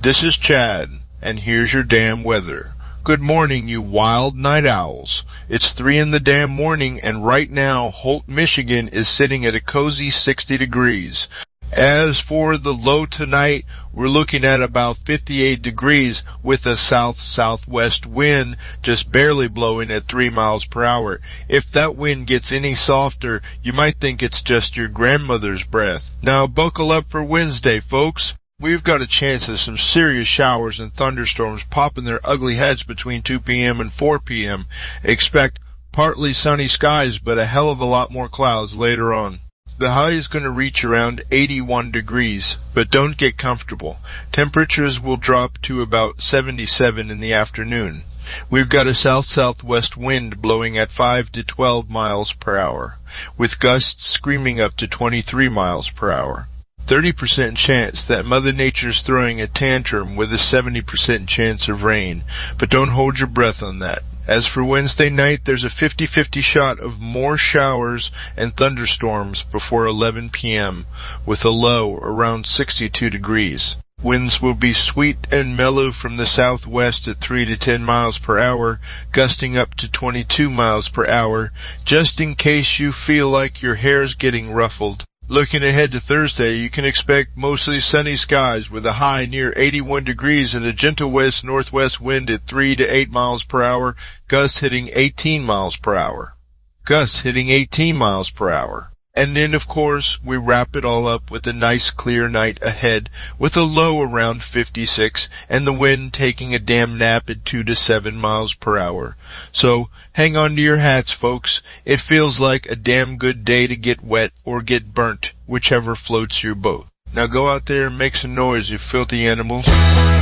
This is Chad, and here's your damn weather. Good morning, you wild night owls. It's 3 in the damn morning, and right now, Holt, Michigan is sitting at a cozy 60 degrees. As for the low tonight, we're looking at about 58 degrees with a south-southwest wind just barely blowing at 3 miles per hour. If that wind gets any softer, you might think it's just your grandmother's breath. Now buckle up for Wednesday, folks. We've got a chance of some serious showers and thunderstorms popping their ugly heads between 2 p.m. and 4 p.m. Expect partly sunny skies, but a hell of a lot more clouds later on. The high is going to reach around 81 degrees, but don't get comfortable. Temperatures will drop to about 77 in the afternoon. We've got a south-southwest wind blowing at 5 to 12 miles per hour, with gusts screaming up to 23 miles per hour. 30% chance that Mother Nature's throwing a tantrum with a 70% chance of rain, but don't hold your breath on that. As for Wednesday night, there's a 50-50 shot of more showers and thunderstorms before 11 p.m., with a low around 62 degrees. Winds will be sweet and mellow from the southwest at 3 to 10 miles per hour, gusting up to 22 miles per hour, just in case you feel like your hair's getting ruffled. Looking ahead to Thursday, you can expect mostly sunny skies with a high near 81 degrees and a gentle west-northwest wind at 3 to 8 miles per hour, gusts hitting 18 miles per hour. Gusts hitting 18 miles per hour. And then, of course, we wrap it all up with a nice clear night ahead with a low around 56 and the wind taking a damn nap at 2 to 7 miles per hour. So, hang on to your hats, folks. It feels like a damn good day to get wet or get burnt, whichever floats your boat. Now go out there and make some noise, you filthy animals.